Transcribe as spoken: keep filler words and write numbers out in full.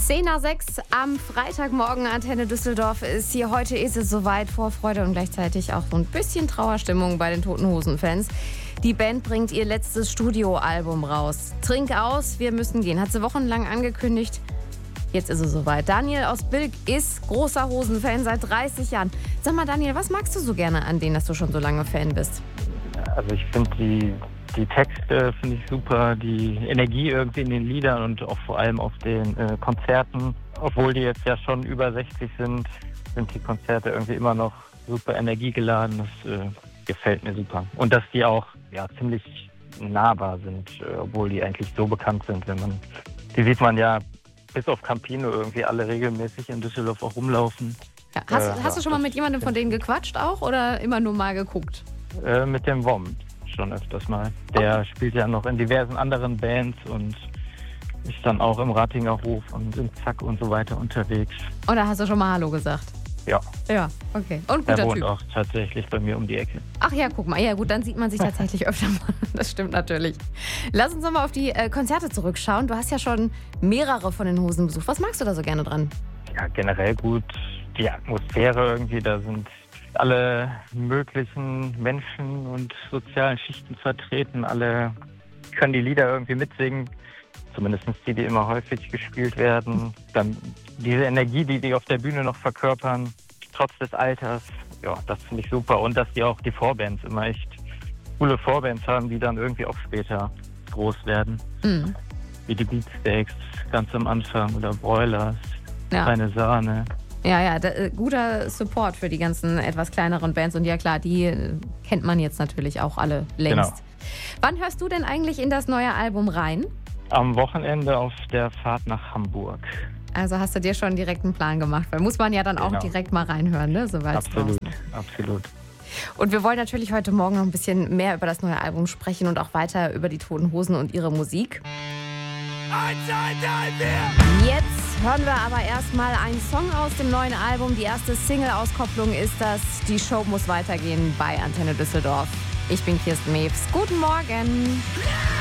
zehn nach sechs am Freitagmorgen, Antenne Düsseldorf ist hier. Heute ist es soweit, Vorfreude und gleichzeitig auch so ein bisschen Trauerstimmung bei den Toten Hosen-Fans. Die Band bringt ihr letztes Studioalbum raus. Trink aus, wir müssen gehen. Hat sie wochenlang angekündigt. Jetzt ist es soweit. Daniel aus Bilk ist großer Hosen-Fan seit dreißig Jahren. Sag mal, Daniel, was magst du so gerne an denen, dass du schon so lange Fan bist? Also ich finde die, die Texte finde ich super, die Energie irgendwie in den Liedern und auch vor allem auf den äh, Konzerten. Obwohl die jetzt ja schon über sechzig sind, sind die Konzerte irgendwie immer noch super energiegeladen. Das äh, gefällt mir super. Und dass die auch ja, ziemlich nahbar sind, äh, obwohl die eigentlich so bekannt sind. Wenn man, die sieht man ja bis auf Campino irgendwie alle regelmäßig in Düsseldorf auch rumlaufen. Ja, hast, äh, hast ja, du schon mal mit jemandem von denen gequatscht auch oder immer nur mal geguckt? Äh, mit dem W O M schon öfters mal. Der okay. spielt ja noch in diversen anderen Bands und ist dann auch im Ratinger Hof und im Zack und so weiter unterwegs. Und da hast du schon mal Hallo gesagt? Ja. Ja, okay. Und guter Der wohnt Typ. auch tatsächlich bei mir um die Ecke. Ach ja, guck mal. Ja gut, dann sieht man sich tatsächlich öfter mal. Das stimmt natürlich. Lass uns nochmal auf die äh, Konzerte zurückschauen. Du hast ja schon mehrere von den Hosen besucht. Was magst du da so gerne dran? Ja, generell gut. Die Atmosphäre irgendwie, da sind alle möglichen Menschen und sozialen Schichten vertreten. Alle können die Lieder irgendwie mitsingen. Zumindest die, die immer häufig gespielt werden. Dann diese Energie, die die auf der Bühne noch verkörpern, trotz des Alters. Ja, das finde ich super. Und dass die auch die Vorbands immer echt coole Vorbands haben, die dann irgendwie auch später groß werden. Mhm. Wie die Beatsteaks ganz am Anfang oder Broilers, ja. Kleine Sahne. Ja, ja, da, äh, guter Support für die ganzen etwas kleineren Bands. Und ja klar, die äh, kennt man jetzt natürlich auch alle längst. Genau. Wann hörst du denn eigentlich in das neue Album rein? Am Wochenende auf der Fahrt nach Hamburg. Also hast du dir schon direkt einen Plan gemacht, weil muss man ja dann genau. auch direkt mal reinhören, ne? Soweit absolut, absolut. Und wir wollen natürlich heute Morgen noch ein bisschen mehr über das neue Album sprechen und auch weiter über die Toten Hosen und ihre Musik. Jetzt hören wir aber erstmal einen Song aus dem neuen Album. Die erste Single-Auskopplung ist das Die Show muss weitergehen bei Antenne Düsseldorf. Ich bin Kirsten Mewes. Guten Morgen.